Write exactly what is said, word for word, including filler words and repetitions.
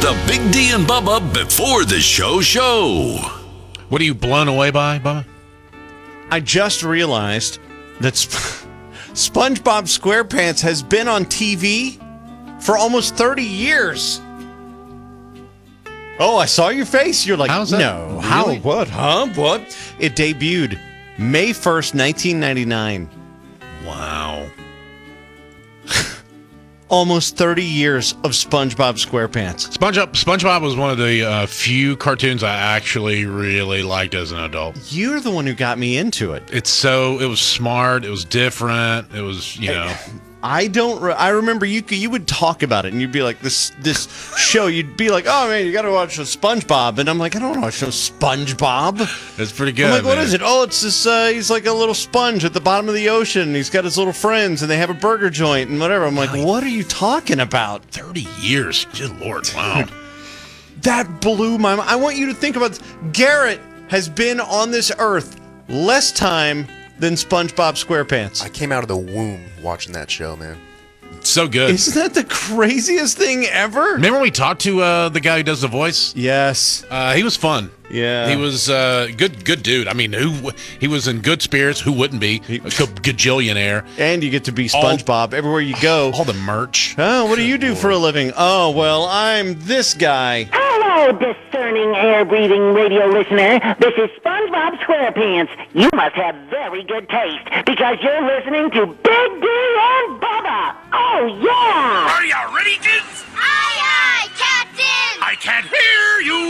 the Big D and Bubba before the show show. What are you blown away by, Bubba? I just realized that Sp- SpongeBob SquarePants has been on T V for almost thirty years. Oh, I saw your face. You're like, How's that? no. Really? How? What? Huh? What? It debuted May first, nineteen ninety-nine. Wow. Almost thirty years of SpongeBob SquarePants. SpongeBob, SpongeBob was one of the uh, few cartoons I actually really liked as an adult. You're the one who got me into it. It's so, it was smart, it was different, it was, you know. I don't. Re- I remember you. You would talk about it, and you'd be like, "This, this show." You'd be like, "Oh man, you got to watch SpongeBob," and I'm like, "I don't want to watch no SpongeBob." It's pretty good. I'm like, "What man. is it?" Oh, it's this. Uh, he's like a little sponge at the bottom of the ocean. And he's got his little friends, and they have a burger joint and whatever. I'm like, "What are you talking about?" thirty years. Good Lord. Wow. That blew my mind. I want you to think about this. Garrett has been on this earth less time than SpongeBob SquarePants. I came out of the womb watching that show, man. So good. Isn't that the craziest thing ever? Remember when we talked to uh, the guy who does the voice? Yes. Uh, he was fun. Yeah. He was uh, good good dude. I mean, who he was in good spirits. Who wouldn't be? A gajillionaire. And you get to be SpongeBob everywhere you go. All the merch. Oh, what do you do for a living? Oh, well, I'm this guy. Hello, discerning, air-breathing radio listener. This is SpongeBob SquarePants. You must have very good taste because you're listening to Big D and Bubba. Oh, yeah! Are you ready, kids? Aye, aye, Captain! I can't hear you.